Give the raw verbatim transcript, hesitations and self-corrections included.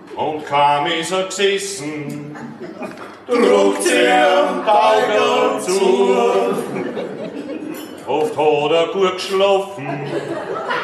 und kam is er gesessen, druckt sie am Auge zu. Oft hat er gut geschlafen,